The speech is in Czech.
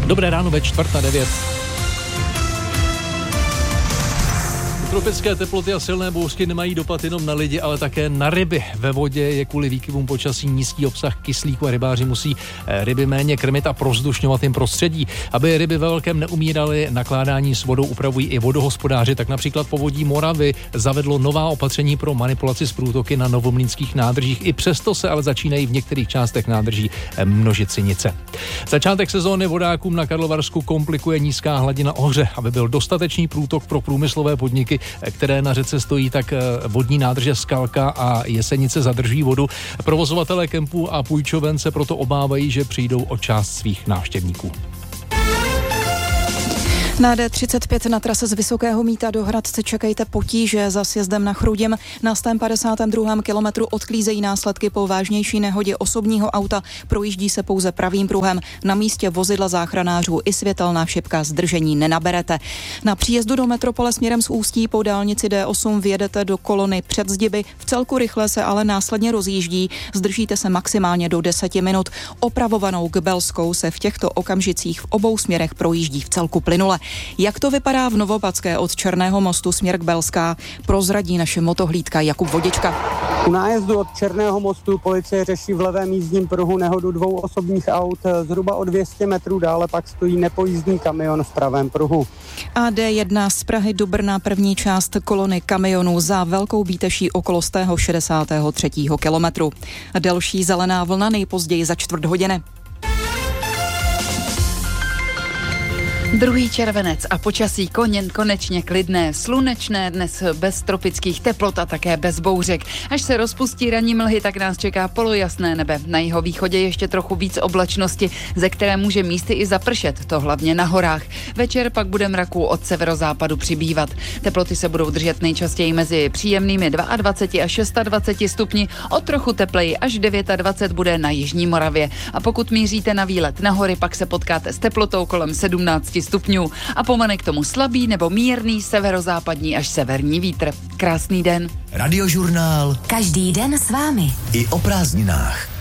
Dobré ráno ve 8:45. Tropické teploty a silné bouřky nemají dopad jenom na lidi, ale také na ryby. Ve vodě je kvůli výkyvům počasí nízký obsah kyslíku a rybáři musí ryby méně krmit a prozdušňovat jim prostředí. Aby ryby ve velkém neumíraly, nakládání s vodou upravují i vodohospodáři. Tak například Povodí Moravy zavedlo nová opatření pro manipulaci s průtoky na novomlýnských nádržích. I přesto se ale začínají v některých částech nádrží množit sinice. Začátek sezóny vodákům na Karlovarsku komplikuje nízká hladina Ohře. Aby byl dostatečný průtok pro průmyslové podniky, které na řece stojí, tak vodní nádrže Skalka a Jesenice zadrží vodu. Provozovatelé kempů a půjčoven se proto obávají, že přijdou o část svých návštěvníků. Na D35 na trase z Vysokého Mýta do Hradce čekejte potíže za sjezdem na Chrudim. Na 152. kilometru odklízejí následky po vážnější nehodě osobního auta. Projíždí se pouze pravým pruhem. Na místě vozidla záchranářů i světelná šipka zdržení nenaberete. Na příjezdu do metropole směrem z Ústí po dálnici D8 vjedete do kolony před Zdiby. Vcelku rychle se ale následně rozjíždí. Zdržíte se maximálně do 10 minut. Opravovanou k Belskou se v těchto okamžicích v obou směrech projíždí vcelku plynule. Jak to vypadá v Novopadské od Černého mostu směr k Belská, prozradí naše motohlídka Jakub Vodička. U nájezdu od Černého mostu policie řeší v levém jízdním pruhu nehodu 2 osobních aut. Zhruba o 200 metrů dále pak stojí nepojízdný kamion v pravém pruhu. A D1 z Prahy do Brna první část kolony kamionů za Velkou Bíteší okolo 163. kilometru. Delší zelená vlna nejpozději za čtvrt hodiny. 2. červenec a počasí konečně klidné, slunečné, dnes bez tropických teplot a také bez bouřek. Až se rozpustí ranní mlhy, tak nás čeká polojasné nebe. Na jihovýchodě ještě trochu víc oblačnosti, ze které může místy i zapršet, to hlavně na horách. Večer pak bude mraků od severozápadu přibývat. Teploty se budou držet nejčastěji mezi příjemnými 22 až 26 stupni, o trochu tepleji až 29 bude na jižní Moravě. A pokud míříte na výlet na hory, pak se potkáte s teplotou kolem 17 stupňů a pomane k tomu slabý nebo mírný severozápadní až severní vítr. Krásný den. Radiožurnál. Každý den s vámi. I o prázdninách.